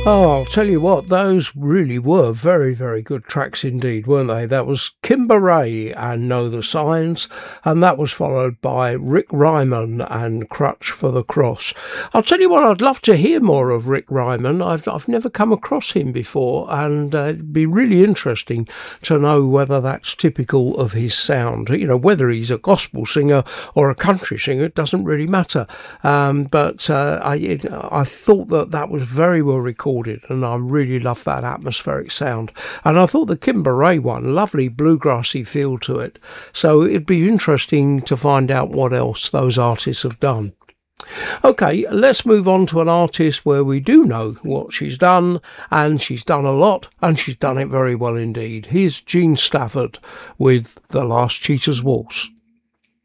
Oh, I'll tell you what, those really were very, very good tracks indeed, weren't they? That was Kimber Ray and Know the Signs, and that was followed by Rick Ryman and Crutch for the Cross. I'll tell you what, I'd love to hear more of Rick Ryman. I've never come across him before, and it'd be really interesting to know whether that's typical of his sound. You know, whether he's a gospel singer or a country singer, it doesn't really matter. But I thought that was very well recorded, and I really love that atmospheric sound. And I thought the Kimber Ray one, lovely bluegrassy feel to it. So it'd be interesting to find out what else those artists have done. Okay, let's move on to an artist where we do know what she's done, and she's done a lot, and she's done it very well indeed. Here's Jean Stafford with The Last Cheetah's Waltz.